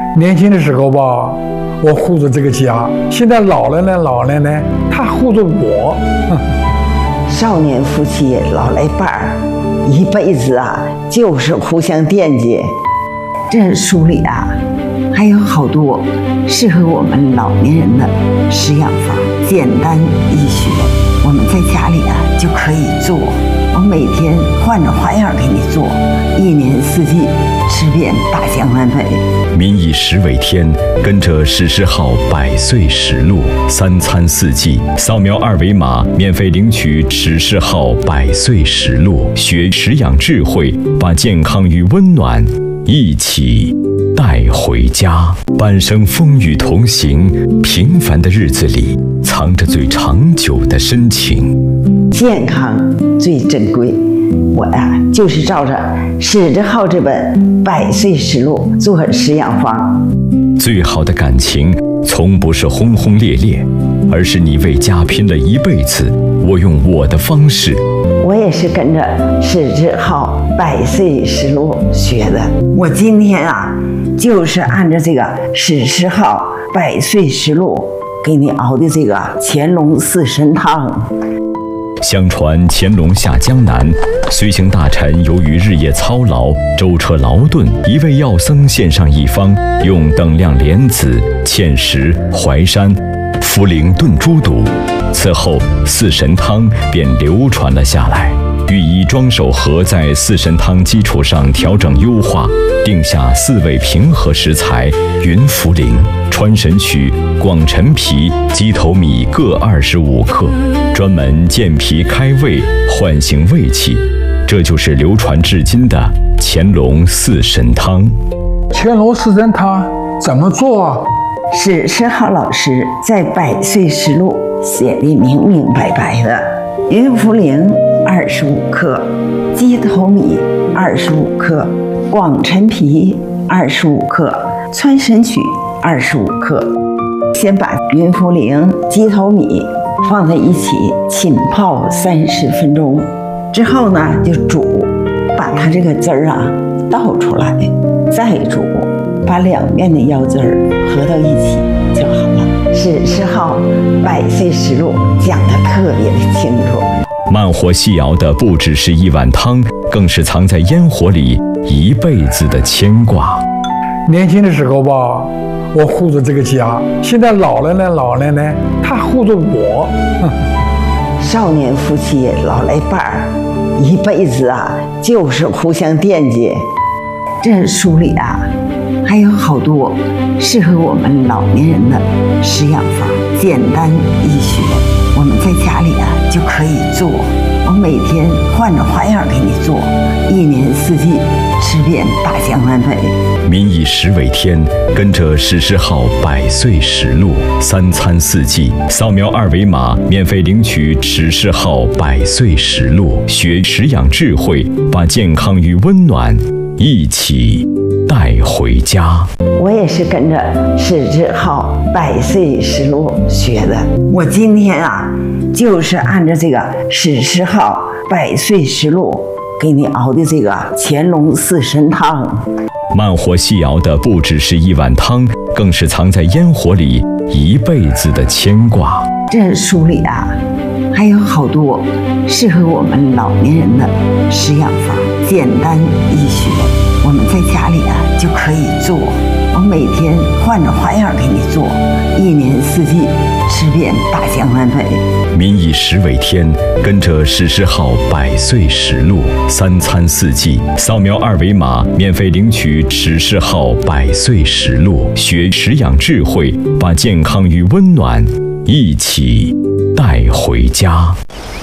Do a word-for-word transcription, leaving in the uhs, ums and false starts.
年轻的时候吧，我护着这个家；现在老了呢，老了呢，他护着我。 少年夫妻老来伴儿，一辈子啊，就是互相惦记。这书里啊，还有好多适合我们老年人的食养法，简单易学，我们在家里啊就可以做。我每天换着花样给你做，一年四季吃遍大江南北。 民以食为天，跟着史诗号百岁实录，三餐四季，扫描二维码免费领取史诗号百岁实录，学食养智慧，把健康与温暖一起带回家。半生风雨同行，平凡的日子里藏着最长久的深情。 健康最珍贵，我呀、啊、就是照着史志浩这本《百岁实录》做食养方。 最好的感情从不是轰轰烈烈，而是你为家拼了一辈子，我用我的方式。 我也是跟着史志浩《百岁实录》学的。我今天啊，就是按照这个史志浩《百岁实录》给你熬的这个乾隆四神汤。 相传乾隆下江南，随行大臣由于日夜操劳，舟车劳顿，一位药僧献上一方，用等量莲子、芡实、淮山、茯苓炖猪肚。此后四神汤便流传了下来。御医庄守和在四神汤基础上调整优化，定下四味平和食材：云茯苓、川神曲、广陈皮、鸡头米各二十五克，专门健脾开胃、唤醒胃气。这就是流传至今的乾隆四神汤。 乾隆四神汤怎么做啊？ 史志浩老师在《百岁实录》写的明明白白的。云茯苓二十五克，鸡头米二十五克，广陈皮二十五克，川神曲二十五克。先把云茯苓、鸡头米放在一起浸泡三十分钟，之后呢就煮，把它这个汁儿啊倒出来，再煮，把两面的药汁儿合到一起就好了。史志浩《百岁实录》讲得特别的清楚。 慢火细熬的不只是一碗汤，更是藏在烟火里一辈子的牵挂。 年轻的时候吧，我护着这个家；现在老了呢，老了呢，他护着我。 少年夫妻老来伴儿，一辈子啊，就是互相惦记。这书里啊，还有好多适合我们老年人的食养法，简单易学，我们在家里啊就可以做。我每天换着花样给你做，一年四季吃遍大江南北。 民以食为天，跟着史诗号百岁实录，三餐四季，扫描二维码免费领取史诗号百岁实录，学食养智慧，把健康与温暖一起带回家。 我也是跟着史志浩《百岁实录》学的。我今天啊，就是按照这个史志浩《百岁实录》给你熬的这个乾隆四神汤。 慢火细熬的不只是一碗汤，更是藏在烟火里一辈子的牵挂。 这书里啊，还有好多适合我们老年人的食养法，简单易学，我们在家里啊就可以做。我每天换着花样给你做，一年四季吃遍大江南北。 民以食为天，跟着史诗号百岁实录，三餐四季，扫描二维码免费领取史诗号百岁实录，学食养智慧，把健康与温暖一起带回家。